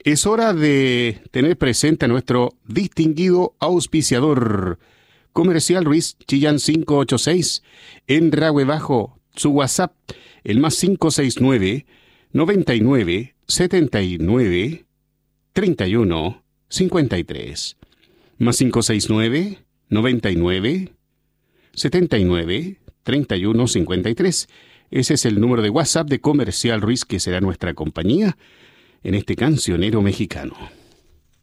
Es hora de tener presente a nuestro distinguido auspiciador Comercial Ruiz Chillán 586 en Rahue Bajo, su WhatsApp, el más 569 99 79 31 53. Más 569 99 79 31 53. Ese es el número de WhatsApp de Comercial Ruiz, que será nuestra compañía en este cancionero mexicano.